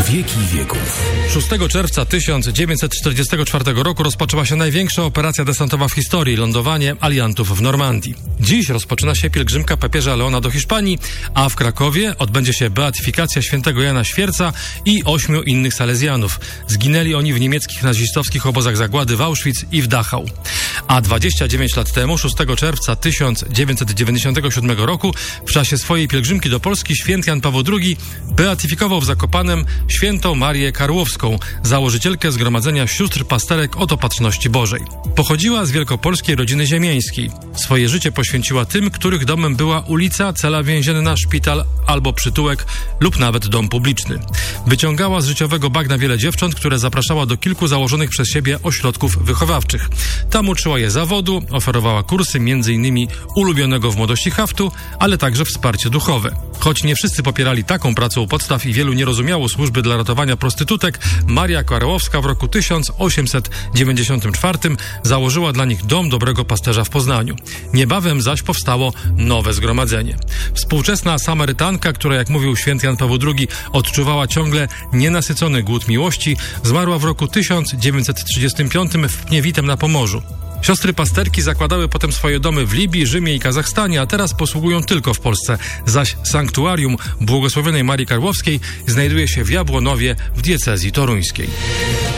wieki wieków. 6 czerwca 1944 roku rozpoczęła się największa operacja desantowa w historii, lądowanie aliantów w Normandii. Dziś rozpoczyna się pielgrzymka papieża Leona do Hiszpanii, a w Krakowie odbędzie się beatyfikacja świętego Jana Świerca i 8 innych salezjanów. Zginęli oni w niemieckich nazistowskich obozach zagłady w Auschwitz i w Dachau. A 29 lat temu, 6 czerwca 1997 roku, w czasie swojej pielgrzymki do Polski święty Jan Paweł II beatyfikował w Zakopanem świętą Marię Karłowską, założycielkę Zgromadzenia Sióstr Pasterek od Opatrzności Bożej. Pochodziła z wielkopolskiej rodziny ziemiańskiej. Swoje życie poświęciła tym, których domem była ulica, cela więzienna, szpital albo przytułek lub nawet dom publiczny. Wyciągała z życiowego bagna wiele dziewcząt, które zapraszała do kilku założonych przez siebie ośrodków wychowawczych. Tam uczyła je zawodu, oferowała kursy m.in. ulubionego w młodości haftu, ale także wsparcie duchowe. Choć nie wszyscy popierali taką pracę u podstaw i wielu nie rozumiało służby dla ratowania prostytutek, Maria Karłowska w roku 1894 założyła dla nich Dom Dobrego Pasterza w Poznaniu. Niebawem zaś powstało nowe zgromadzenie. Współczesna Samarytanka, która, jak mówił święty Jan Paweł II, odczuwała ciągle nienasycony głód miłości, zmarła w roku 1935 w Pniewitem na Pomorzu. Siostry pasterki zakładały potem swoje domy w Libii, Rzymie i Kazachstanie, a teraz posługują tylko w Polsce, zaś sanktuarium błogosławionej Marii Karłowskiej znajduje się w Jabłonowie w diecezji toruńskiej.